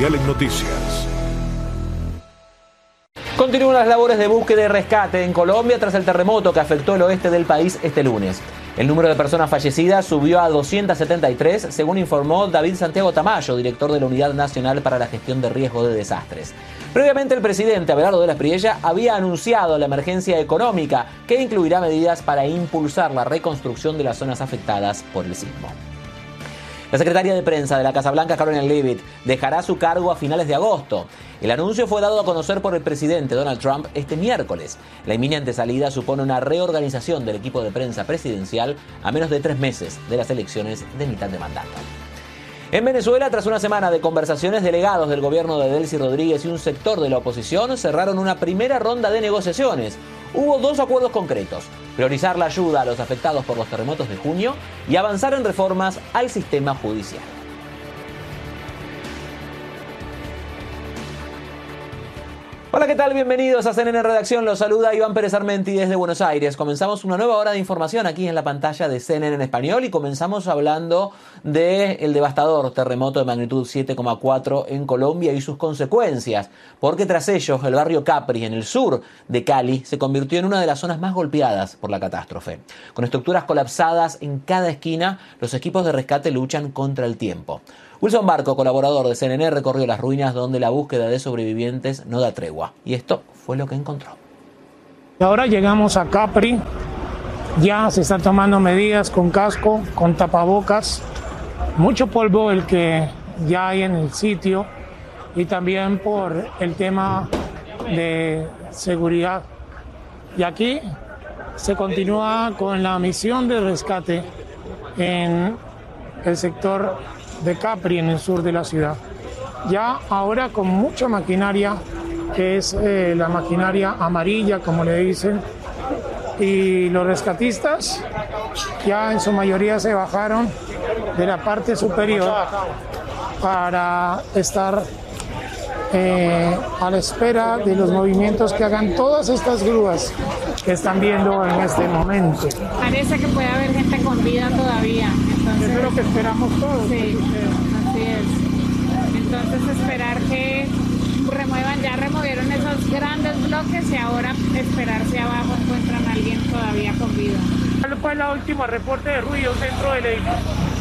Mundial en Noticias. Continúan las labores de búsqueda y rescate en Colombia tras el terremoto que afectó el oeste del país este lunes. El número de personas fallecidas subió a 273, según informó David Santiago Tamayo, director de la Unidad Nacional para la Gestión de Riesgo de Desastres. Previamente, el presidente Abelardo de la Espriella había anunciado la emergencia económica, que incluirá medidas para impulsar la reconstrucción de las zonas afectadas por el sismo. La secretaria de prensa de la Casa Blanca, Caroline Leavitt, dejará su cargo a finales de agosto. El anuncio fue dado a conocer por el presidente Donald Trump este miércoles. La inminente salida supone una reorganización del equipo de prensa presidencial a menos de 3 meses de las elecciones de mitad de mandato. En Venezuela, tras una semana de conversaciones, delegados del gobierno de Delcy Rodríguez y un sector de la oposición cerraron una primera ronda de negociaciones. Hubo 2 acuerdos concretos: priorizar la ayuda a los afectados por los terremotos de junio y avanzar en reformas al sistema judicial. Hola, ¿qué tal? Bienvenidos a CNN Redacción. Los saluda Iván Pérez Armenti desde Buenos Aires. Comenzamos una nueva hora de información aquí en la pantalla de CNN en español y comenzamos hablando del devastador terremoto de magnitud 7,4 en Colombia y sus consecuencias, porque tras ello el barrio Capri, en el sur de Cali, se convirtió en una de las zonas más golpeadas por la catástrofe. Con estructuras colapsadas en cada esquina, los equipos de rescate luchan contra el tiempo. Wilson Barco, colaborador de CNN, recorrió las ruinas donde la búsqueda de sobrevivientes no da tregua. Y esto fue lo que encontró. Ahora llegamos a Capri. Ya se están tomando medidas con casco, con tapabocas. Mucho polvo el que ya hay en el sitio y también por el tema de seguridad. Y aquí se continúa con la misión de rescate en el sector de Capri, en el sur de la ciudad. Ya ahora con mucha maquinaria, que es la maquinaria amarilla, como le dicen, y los rescatistas ya en su mayoría se bajaron de la parte superior para estar a la espera de los movimientos que hagan todas estas grúas que están viendo en este momento. Parece que puede haber gente con vida todavía. Entonces, eso es lo que esperamos todos. Sí, así es. Entonces esperar que ya removieron esos grandes bloques y ahora esperar si abajo encuentran a alguien todavía con vida. ¿Cuál fue el último reporte de ruidos dentro del edificio?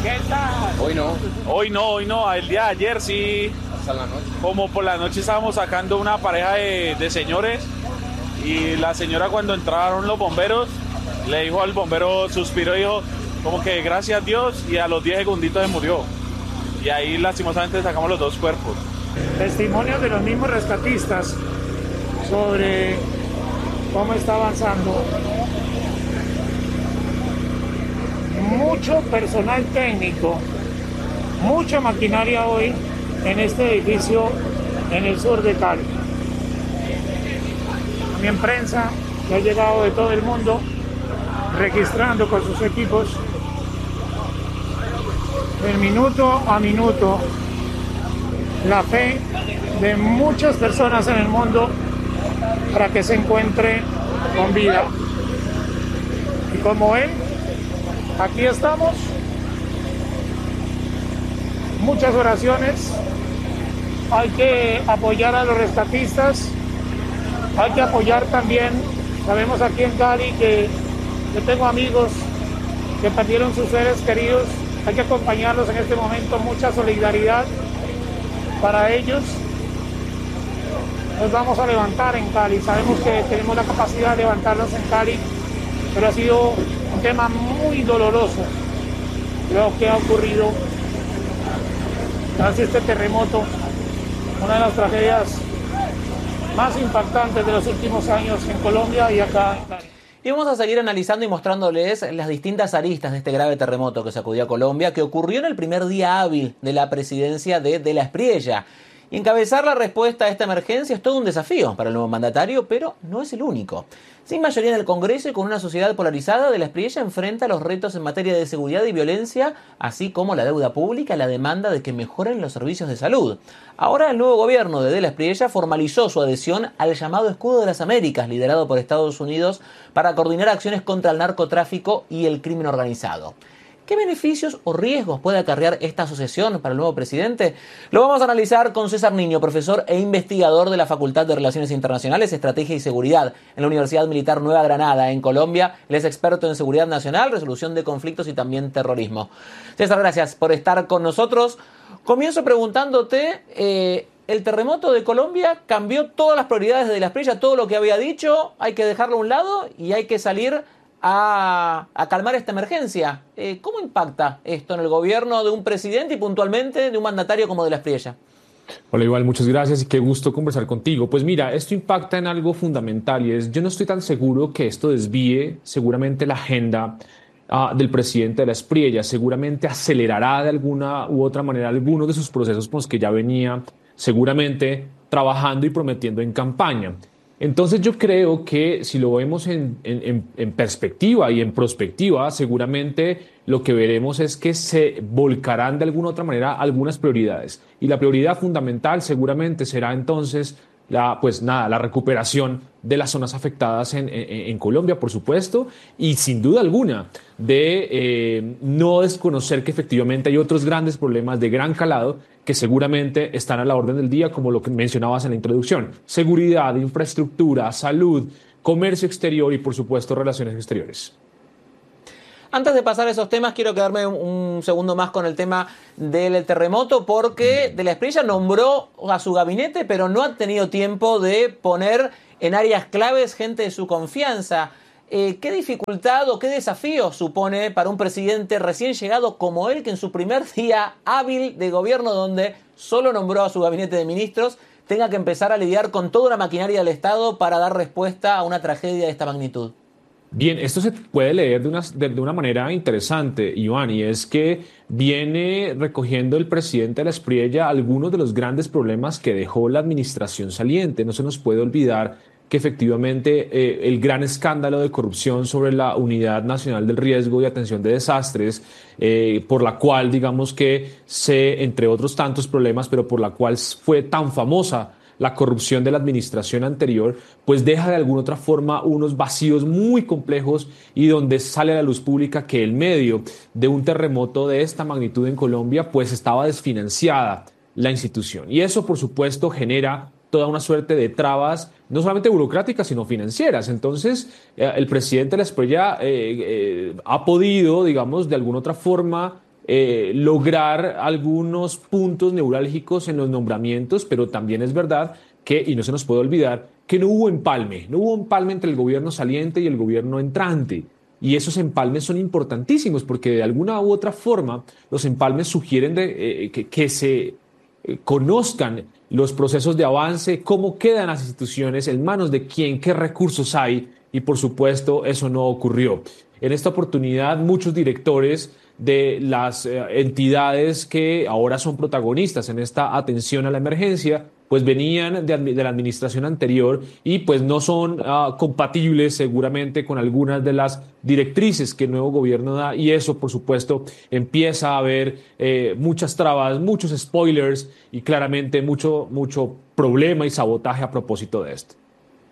Hoy no, el día de ayer sí. Hasta la noche. Como por la noche estábamos sacando una pareja de señores y la señora, cuando entraron los bomberos, le dijo al bombero, suspiró y dijo como que gracias a Dios, y a los 10 segunditos se murió. Y ahí lastimosamente sacamos los 2 cuerpos. Testimonios de los mismos rescatistas sobre cómo está avanzando. Mucho personal técnico, mucha maquinaria hoy en este edificio en el sur de Cali. También prensa que ha llegado de todo el mundo registrando con sus equipos de minuto a minuto la fe de muchas personas en el mundo para que se encuentre con vida. Y como ven, aquí estamos, muchas oraciones, hay que apoyar a los rescatistas, hay que apoyar también, sabemos aquí en Cali que yo tengo amigos que perdieron sus seres queridos, hay que acompañarlos en este momento, mucha solidaridad para ellos. Nos vamos a levantar en Cali, sabemos que tenemos la capacidad de levantarnos en Cali, pero ha sido un tema muy doloroso lo que ha ocurrido tras este terremoto, una de las tragedias más impactantes de los últimos años en Colombia y acá en Cali. Y vamos a seguir analizando y mostrándoles las distintas aristas de este grave terremoto que sacudió a Colombia, que ocurrió en el primer día hábil de la presidencia de la Espriella. Y encabezar la respuesta a esta emergencia es todo un desafío para el nuevo mandatario, pero no es el único. Sin mayoría en el Congreso y con una sociedad polarizada, de la Espriella enfrenta los retos en materia de seguridad y violencia, así como la deuda pública y la demanda de que mejoren los servicios de salud. Ahora el nuevo gobierno de la Espriella formalizó su adhesión al llamado Escudo de las Américas, liderado por Estados Unidos, para coordinar acciones contra el narcotráfico y el crimen organizado. ¿Qué beneficios o riesgos puede acarrear esta asociación para el nuevo presidente? Lo vamos a analizar con César Niño, profesor e investigador de la Facultad de Relaciones Internacionales, Estrategia y Seguridad en la Universidad Militar Nueva Granada, en Colombia. Él es experto en seguridad nacional, resolución de conflictos y también terrorismo. César, gracias por estar con nosotros. Comienzo preguntándote, el terremoto de Colombia cambió todas las prioridades de la Espriella, todo lo que había dicho, hay que dejarlo a un lado y hay que salir a calmar esta emergencia. ¿Cómo impacta esto en el gobierno de un presidente y puntualmente de un mandatario como de la Espriella? Hola, Iván, muchas gracias y qué gusto conversar contigo. Pues mira, esto impacta en algo fundamental y es, yo no estoy tan seguro que esto desvíe seguramente la agenda del presidente de la Espriella. Seguramente acelerará de alguna u otra manera algunos de sus procesos con los que ya venía seguramente trabajando y prometiendo en campaña. Entonces yo creo que si lo vemos en perspectiva y en prospectiva, seguramente lo que veremos es que se volcarán de alguna u otra manera algunas prioridades. Y la prioridad fundamental seguramente será entonces la recuperación de las zonas afectadas en Colombia, por supuesto, y sin duda alguna de no desconocer que efectivamente hay otros grandes problemas de gran calado que seguramente están a la orden del día, como lo que mencionabas en la introducción: seguridad, infraestructura, salud, comercio exterior y, por supuesto, relaciones exteriores. Antes de pasar a esos temas, quiero quedarme un segundo más con el tema del terremoto, porque de la Espriella nombró a su gabinete, pero no ha tenido tiempo de poner en áreas claves gente de su confianza. ¿Qué dificultad o qué desafío supone para un presidente recién llegado como él, que en su primer día hábil de gobierno, donde solo nombró a su gabinete de ministros, tenga que empezar a lidiar con toda una maquinaria del Estado para dar respuesta a una tragedia de esta magnitud? Bien, esto se puede leer de una manera interesante, Iván, y es que viene recogiendo el presidente de la Espriella algunos de los grandes problemas que dejó la administración saliente. No se nos puede olvidar que efectivamente el gran escándalo de corrupción sobre la Unidad Nacional del Riesgo y Atención de Desastres, por la cual, digamos que entre otros tantos problemas, pero por la cual fue tan famosa la corrupción de la administración anterior, pues deja de alguna otra forma unos vacíos muy complejos y donde sale a la luz pública que en medio de un terremoto de esta magnitud en Colombia, pues estaba desfinanciada la institución. Y eso, por supuesto, genera toda una suerte de trabas, no solamente burocráticas, sino financieras. Entonces, el presidente de la Espriella ha podido, digamos, de alguna otra forma, lograr algunos puntos neurálgicos en los nombramientos, pero también es verdad que, y no se nos puede olvidar, que no hubo empalme entre el gobierno saliente y el gobierno entrante. Y esos empalmes son importantísimos porque de alguna u otra forma los empalmes sugieren que se conozcan los procesos de avance, cómo quedan las instituciones, en manos de quién, qué recursos hay, y por supuesto eso no ocurrió. En esta oportunidad muchos directores de las entidades que ahora son protagonistas en esta atención a la emergencia, pues venían de la administración anterior y pues no son compatibles seguramente con algunas de las directrices que el nuevo gobierno da, y eso por supuesto empieza a haber muchas trabas, muchos spoilers y claramente mucho problema y sabotaje a propósito de esto.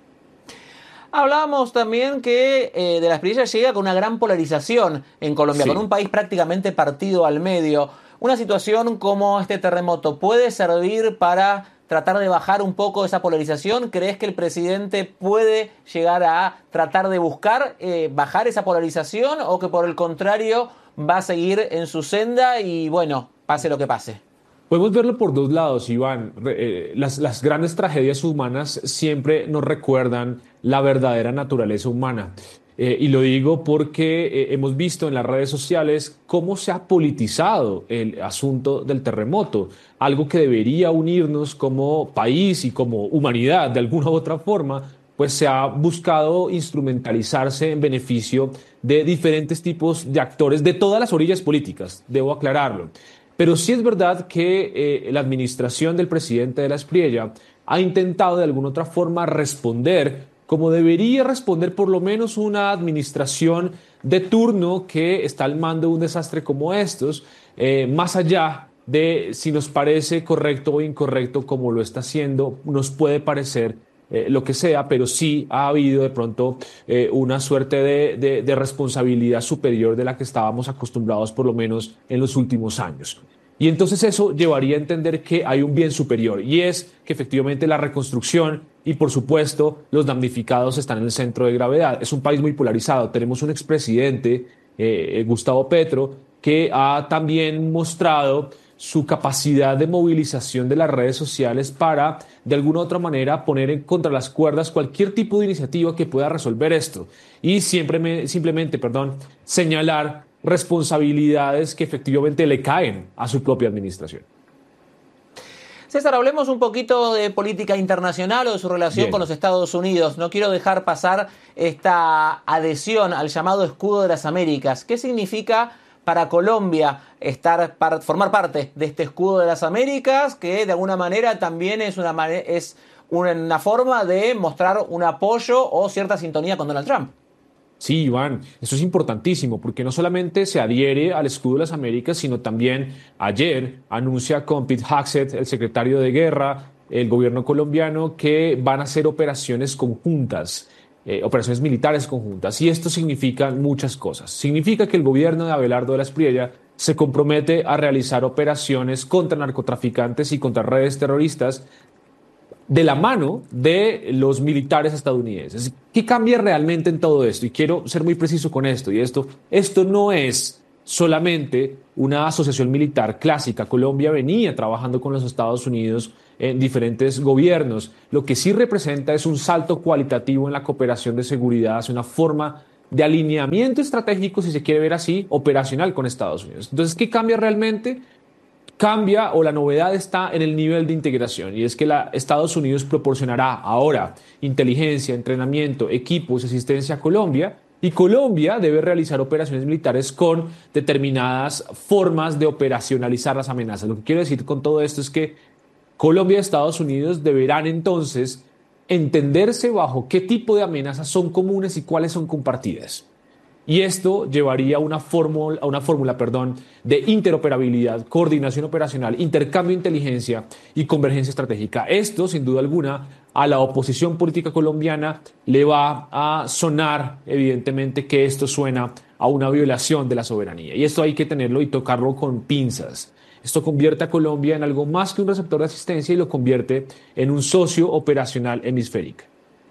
Hablábamos también que de la Espriella llega con una gran polarización en Colombia, sí, con un país prácticamente partido al medio. Una situación como este terremoto puede servir para tratar de bajar un poco esa polarización. ¿Crees que el presidente puede llegar a tratar de buscar bajar esa polarización, o que por el contrario va a seguir en su senda y bueno, pase lo que pase? Podemos verlo por dos lados, Iván. Las grandes tragedias humanas siempre nos recuerdan la verdadera naturaleza humana. Y lo digo porque hemos visto en las redes sociales cómo se ha politizado el asunto del terremoto, algo que debería unirnos como país y como humanidad de alguna u otra forma, pues se ha buscado instrumentalizarse en beneficio de diferentes tipos de actores de todas las orillas políticas, debo aclararlo. Pero sí es verdad que la administración del presidente de la Espriella ha intentado de alguna otra forma responder como debería responder por lo menos una administración de turno que está al mando de un desastre como estos, más allá de si nos parece correcto o incorrecto como lo está haciendo, nos puede parecer lo que sea, pero sí ha habido de pronto una suerte de responsabilidad superior de la que estábamos acostumbrados por lo menos en los últimos años. Y entonces eso llevaría a entender que hay un bien superior y es que efectivamente la reconstrucción y por supuesto los damnificados están en el centro de gravedad. Es un país muy polarizado. Tenemos un expresidente, Gustavo Petro, que ha también mostrado su capacidad de movilización de las redes sociales para, de alguna u otra manera, poner contra las cuerdas cualquier tipo de iniciativa que pueda resolver esto y simplemente, señalar responsabilidades que efectivamente le caen a su propia administración. César, hablemos un poquito de política internacional o de su relación con los Estados Unidos. No quiero dejar pasar esta adhesión al llamado Escudo de las Américas. ¿Qué significa para Colombia formar parte de este Escudo de las Américas, que de alguna manera también es una forma de mostrar un apoyo o cierta sintonía con Donald Trump? Sí, Iván, eso es importantísimo porque no solamente se adhiere al Escudo de las Américas, sino también ayer anuncia con Pete Hegseth, el secretario de Guerra, el gobierno colombiano, que van a hacer operaciones conjuntas, operaciones militares conjuntas. Y esto significa muchas cosas. Significa que el gobierno de Abelardo de la Espriella se compromete a realizar operaciones contra narcotraficantes y contra redes terroristas de la mano de los militares estadounidenses. ¿Qué cambia realmente en todo esto? Y quiero ser muy preciso con esto. Y esto no es solamente una asociación militar clásica. Colombia venía trabajando con los Estados Unidos en diferentes gobiernos. Lo que sí representa es un salto cualitativo en la cooperación de seguridad hacia una forma de alineamiento estratégico, si se quiere ver así, operacional con Estados Unidos. Entonces, ¿qué cambia realmente? Cambia, o la novedad está en el nivel de integración, y es que Estados Unidos proporcionará ahora inteligencia, entrenamiento, equipos, asistencia a Colombia, y Colombia debe realizar operaciones militares con determinadas formas de operacionalizar las amenazas. Lo que quiero decir con todo esto es que Colombia y Estados Unidos deberán entonces entenderse bajo qué tipo de amenazas son comunes y cuáles son compartidas. Y esto llevaría a una fórmula de interoperabilidad, coordinación operacional, intercambio de inteligencia y convergencia estratégica. Esto, sin duda alguna, a la oposición política colombiana le va a sonar, evidentemente, que esto suena a una violación de la soberanía. Y esto hay que tenerlo y tocarlo con pinzas. Esto convierte a Colombia en algo más que un receptor de asistencia y lo convierte en un socio operacional hemisférico.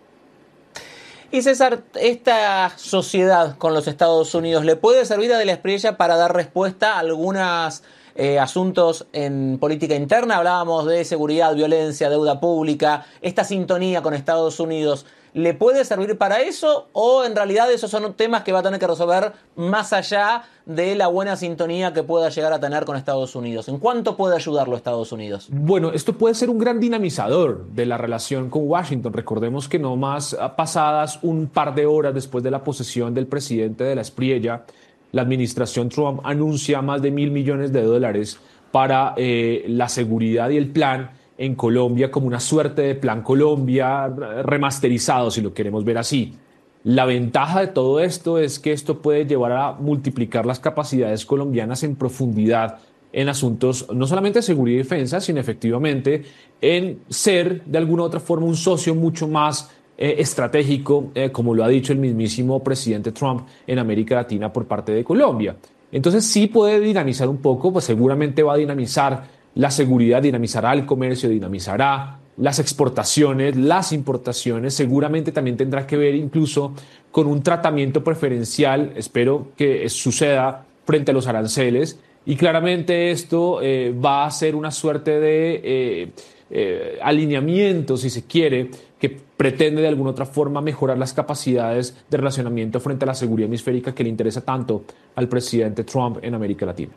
Y César, ¿esta sociedad con los Estados Unidos le puede servir a De la Espriella para dar respuesta a algunos asuntos en política interna? Hablábamos de seguridad, violencia, deuda pública, esta sintonía con Estados Unidos. ¿Le puede servir para eso o en realidad esos son temas que va a tener que resolver más allá de la buena sintonía que pueda llegar a tener con Estados Unidos? ¿En cuánto puede ayudarlo Estados Unidos? Bueno, esto puede ser un gran dinamizador de la relación con Washington. Recordemos que no más pasadas un par de horas después de la posesión del presidente de la Espriella, la administración Trump anuncia más de $1.000 millones para la seguridad y el plan en Colombia, como una suerte de Plan Colombia remasterizado, si lo queremos ver así. La ventaja de todo esto es que esto puede llevar a multiplicar las capacidades colombianas en profundidad en asuntos no solamente de seguridad y defensa, sino efectivamente en ser de alguna u otra forma un socio mucho más estratégico, como lo ha dicho el mismísimo presidente Trump en América Latina por parte de Colombia. Entonces sí puede dinamizar un poco, pues seguramente va a dinamizar la seguridad, dinamizará el comercio, dinamizará las exportaciones, las importaciones, seguramente también tendrá que ver incluso con un tratamiento preferencial, espero que suceda frente a los aranceles, y claramente esto va a ser una suerte de alineamiento, si se quiere, que pretende de alguna otra forma mejorar las capacidades de relacionamiento frente a la seguridad hemisférica que le interesa tanto al presidente Trump en América Latina.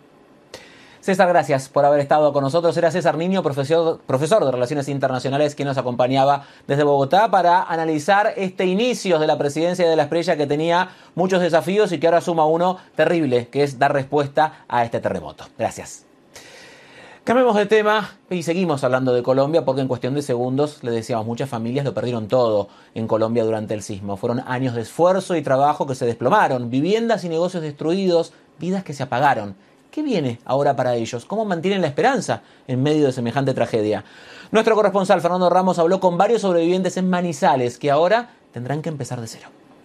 César, gracias por haber estado con nosotros. Era César Niño, profesor de Relaciones Internacionales, que nos acompañaba desde Bogotá para analizar este inicio de la presidencia de De la Espriella, que tenía muchos desafíos y que ahora suma uno terrible, que es dar respuesta a este terremoto. Gracias. Cambiemos de tema y seguimos hablando de Colombia porque en cuestión de segundos, le decíamos, muchas familias lo perdieron todo en Colombia durante el sismo. Fueron años de esfuerzo y trabajo que se desplomaron, viviendas y negocios destruidos, vidas que se apagaron. ¿Qué viene ahora para ellos? ¿Cómo mantienen la esperanza en medio de semejante tragedia? Nuestro corresponsal Fernando Ramos habló con varios sobrevivientes en Manizales que ahora tendrán que empezar de cero.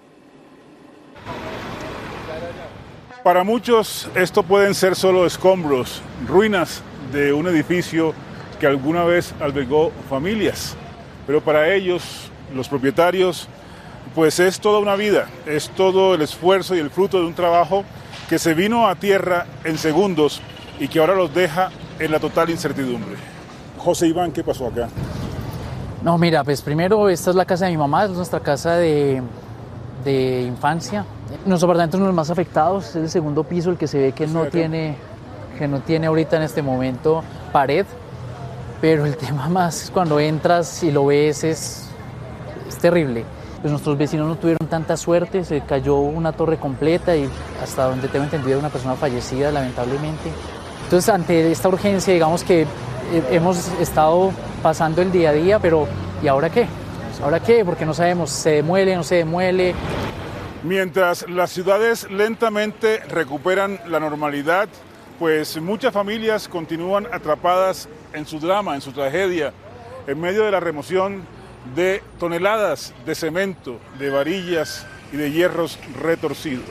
Para muchos esto pueden ser solo escombros, ruinas de un edificio que alguna vez albergó familias, pero para ellos, los propietarios, pues es toda una vida, es todo el esfuerzo y el fruto de un trabajo que se vino a tierra en segundos y que ahora los deja en la total incertidumbre. José Iván, ¿qué pasó acá? No, mira, pues primero esta es la casa de mi mamá, es nuestra casa de infancia. Nuestro apartamento es uno de los más afectados, es el segundo piso, el que se ve que no tiene ahorita en este momento pared, pero el tema más es cuando entras y lo ves es terrible. Pues nuestros vecinos no tuvieron tanta suerte, se cayó una torre completa y hasta donde tengo entendido una persona fallecida lamentablemente. Entonces ante esta urgencia digamos que hemos estado pasando el día a día, pero ¿y ahora qué? ¿Ahora qué? Porque no sabemos, ¿se demuele, no se demuele? Mientras las ciudades lentamente recuperan la normalidad, pues muchas familias continúan atrapadas en su drama, en su tragedia, en medio de la remoción de toneladas de cemento, de varillas y de hierros retorcidos.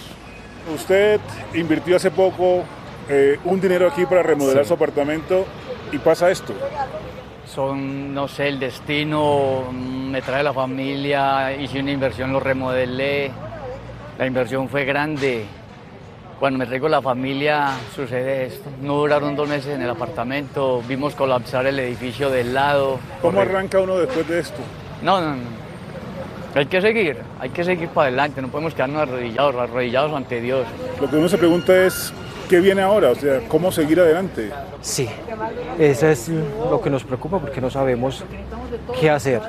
Usted invirtió hace poco un dinero aquí para remodelar su apartamento y pasa esto. No sé, el destino me trae la familia, hice una inversión, lo remodelé, la inversión fue grande. Cuando me traigo la familia sucede esto. No duraron 2 meses en el apartamento, vimos colapsar el edificio del lado. ¿Cómo arranca uno después de esto? No. Hay que seguir para adelante, no podemos quedarnos arrodillados ante Dios. Lo que uno se pregunta es, ¿qué viene ahora? O sea, ¿cómo seguir adelante? Sí, eso es lo que nos preocupa porque no sabemos qué hacer.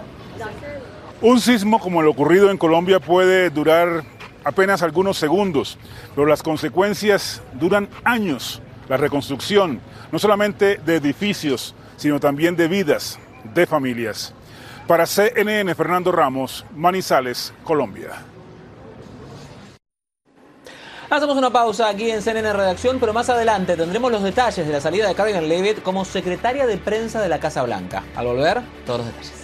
Un sismo como el ocurrido en Colombia puede durar apenas algunos segundos, pero las consecuencias duran años. La reconstrucción, no solamente de edificios, sino también de vidas, de familias. Para CNN, Fernando Ramos, Manizales, Colombia. Hacemos una pausa aquí en CNN Redacción, pero más adelante tendremos los detalles de la salida de Karoline Leavitt como secretaria de prensa de la Casa Blanca. Al volver, todos los detalles.